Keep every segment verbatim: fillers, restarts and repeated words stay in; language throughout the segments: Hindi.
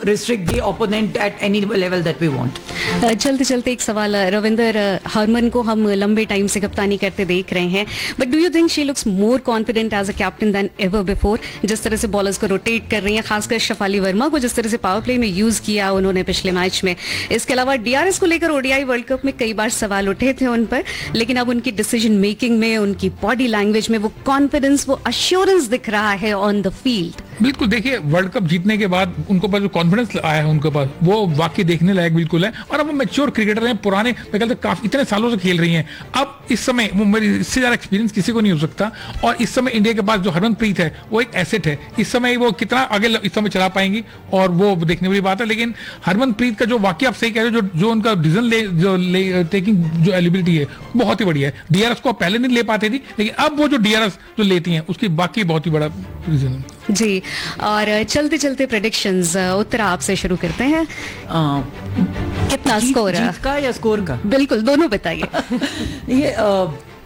restrict the opponent at any level that we want. चलते चलते एक सवाल रविंदर, हरमन को हम लंबे टाइम से कप्तानी करते देख रहे हैं, but do you think she looks more confident as a captain then ever before? जिस तरह से बॉलर्स को रोटेट कर रही हैं, खासकर शेफाली वर्मा को जिस तरह से पावर प्ले में यूज किया उन्होंने पिछले मैच में। इसके अलावा डीआरएस को लेकर ओडीआई वर्ल्ड कप में कई बार सवाल उठे थे उन पर, लेकिन अब उनकी डिसीजन मेकिंग में, उनकी बॉडी लैंग्वेज में वो कॉन्फिडेंस, वो अश्योरेंस दिख रहा है ऑन द फील्ड। बिल्कुल, देखिए वर्ल्ड कप जीतने के बाद उनको पास जो कॉन्फिडेंस आया है उनके पास, वो वाकई देखने लायक बिल्कुल है। और अब वो मैच्योर क्रिकेटर हैं, पुराने, मैं कहता हूं काफी इतने सालों से खेल रही हैं। अब इस समय वो मेरी इससे ज्यादा एक्सपीरियंस किसी को नहीं हो सकता। और इस समय इंडिया के पास जो हरमनप्रीत है वो एक एसेट है। इस समय वो कितना आगे इस समय चला पाएंगी और वो देखने वाली बात है। लेकिन हरमनप्रीत का जो वाकई आप सही कह रहे हो, जो जो उनका डिसीजन ले जो ले टेकिंग जो एलिबिलिटी है बहुत ही बढ़िया है। डीआरएस को पहले नहीं ले पाती थी, लेकिन अब वो जो डीआरएस जो लेती हैं उसकी बाकी बहुत ही बड़ा रीजन है जी। और चलते चलते प्रेडिक्शंस, उत्तरा आपसे शुरू करते हैं। आ, कितना जीत, स्कोर है? जीत का या स्कोर का? बिल्कुल, दोनों बताइए। ये आ,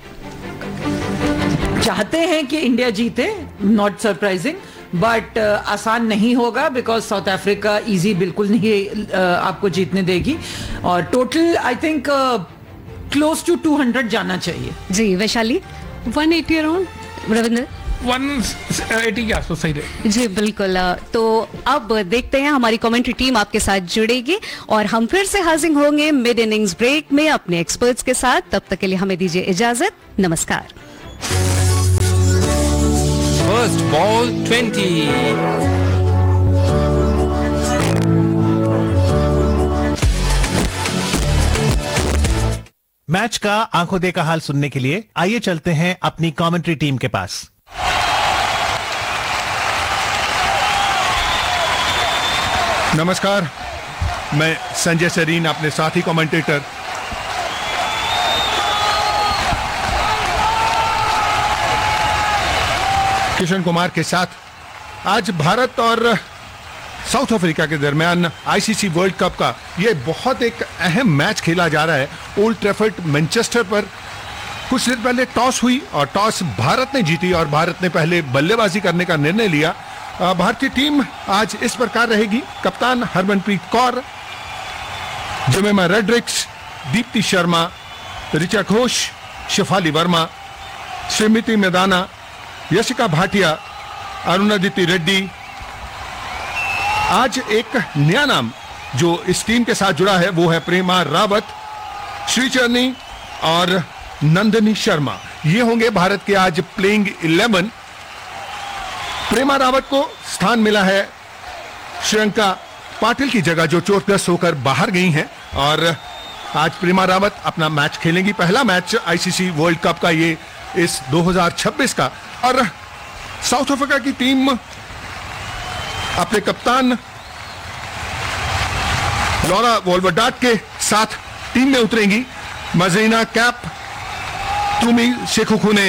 चाहते हैं कि इंडिया जीते, नॉट सरप्राइजिंग, बट आसान नहीं होगा बिकॉज साउथ अफ्रीका इजी बिल्कुल नहीं uh, आपको जीतने देगी। और total I think close to two hundred जाना चाहिए। जी Vaishali? One eighty around. Ravindra? One eighty के आसपास सही रहे। जी बिल्कुल। तो अब देखते हैं, हमारी कमेंट्री टीम आपके साथ जुड़ेगी और हम फिर से हाजिर होंगे मिड इनिंग्स ब्रेक में अपने एक्सपर्ट्स के साथ। तब तक के लिए हमें दीजिए इजाजत, नमस्कार। First ball twenty. मैच का आंखों देखा हाल सुनने के लिए आइए चलते हैं अपनी कमेंट्री टीम के पास। नमस्कार, मैं संजय सरीन, अपने साथी कमेंटेटर। किशन कुमार के साथ आज भारत और साउथ अफ्रीका के दरमियान आईसीसी वर्ल्ड कप का ये बहुत एक अहम मैच खेला जा रहा है ओल्ड ट्रैफर्ड मैनचेस्टर पर। कुछ देर पहले टॉस हुई और टॉस भारत ने जीती और भारत ने पहले बल्लेबाजी करने का निर्णय लिया। भारतीय टीम आज इस प्रकार रहेगी: कप्तान हरमनप्रीत कौर, जमीमा रेड्रिक्स, दीप्ति शर्मा, ऋचा घोष, शेफाली वर्मा, स्मृति मैदाना, यशिका भाटिया, अरुणादिति रेड्डी। आज एक नया नाम जो इस टीम के साथ जुड़ा है वो है प्रेमा रावत, श्रीचरणी और नंदिनी शर्मा। ये होंगे भारत के आज प्लेइंग इलेवन। प्रेमा रावत को स्थान मिला है श्रीलंका पाटिल की जगह, जो चोटग्रस्त होकर बाहर गई हैं। और आज प्रेमा रावत अपना मैच खेलेंगी, पहला मैच आईसीसी वर्ल्ड कप का ये इस दो हज़ार छब्बीस का। और साउथ अफ्रीका की टीम अपने कप्तान लॉरा वोल्वरडाट के साथ टीम में उतरेंगी। मजीना कैप, तुमी शेखुखुने,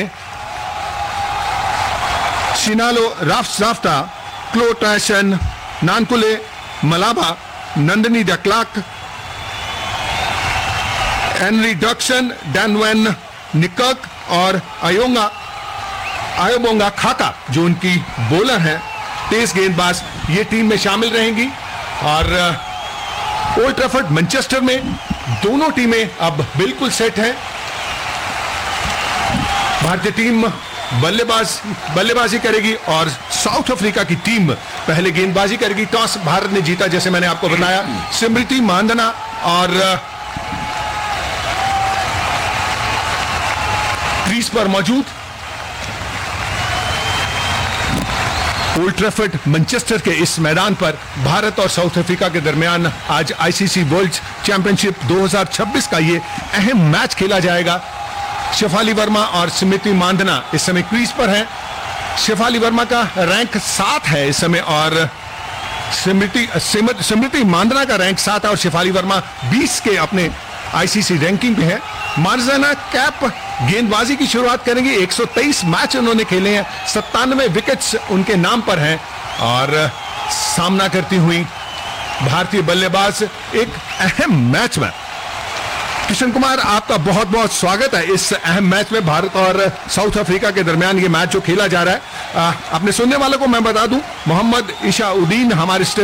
शिनालो राफ्टा, क्लो टैशन, नानकुले मलाबा, नंदनी डक्लाक, एनरी डक्सन, डैनवेन निकक और अयोंगा आयोबोंगा खाका जो उनकी बॉलर हैं, तेज गेंदबाज, ये टीम में शामिल रहेंगी। और ओल्ड ट्रैफर्ड मैनचेस्टर में दोनों टीमें अब बिल्कुल सेट हैं। भारतीय टीम बल्लेबाज बल्लेबाजी करेगी और साउथ अफ्रीका की टीम पहले गेंदबाजी करेगी। टॉस भारत ने जीता, जैसे मैंने आपको बताया। स्मृति मांदना और क्रीज पर मौजूद। ओल्ड ट्रैफर्ड मैनचेस्टर के इस मैदान पर भारत और साउथ अफ्रीका के दरमियान आज आईसीसी वर्ल्ड चैंपियनशिप दो हज़ार छब्बीस का ये अहम मैच खेला जाएगा। शेफाली वर्मा और स्मृति मांदना इस समय क्रीज पर हैं। शेफाली वर्मा का रैंक सात है इस समय और स्मृति स्मृति मांदना का रैंक सात है और शेफाली वर्मा बीस के अपने आईसीसी रैंकिंग पे है। मार्जाना कैप गेंदबाजी की शुरुआत करेंगे। एक सौ तेईस मैच उन्होंने खेले हैं, सत्तानवे विकेट्स उनके नाम पर हैं और सामना करती हुई भारतीय बल्लेबाज एक अहम मैच में। किशन कुमार, आपका बहुत बहुत स्वागत है इस अहम मैच में। भारत और साउथ अफ्रीका के दरमियान ये मैच जो खेला जा रहा है, आ, अपने सुनने वालों को मैं बता दूं, मोहम्मद इशाउद्दीन हमारे